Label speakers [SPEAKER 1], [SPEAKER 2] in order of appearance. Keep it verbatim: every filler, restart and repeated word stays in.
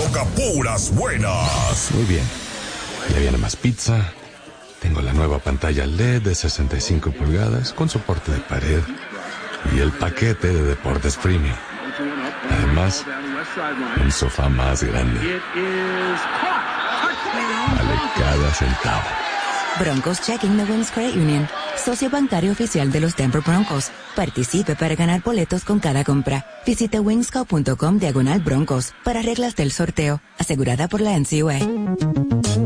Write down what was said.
[SPEAKER 1] toca puras buenas.
[SPEAKER 2] Muy bien. Ya viene más pizza. Tengo la nueva pantalla L E D de sesenta y cinco pulgadas con soporte de pared. Y el paquete de deportes premium. Además, un sofá más grande. Vale cada centavo.
[SPEAKER 3] Broncos Checking de Wings Credit Union. Socio bancario oficial de los Denver Broncos. Participe para ganar boletos con cada compra. Visite wingsco.com diagonal broncos para reglas del sorteo. Asegurada por la N C U A.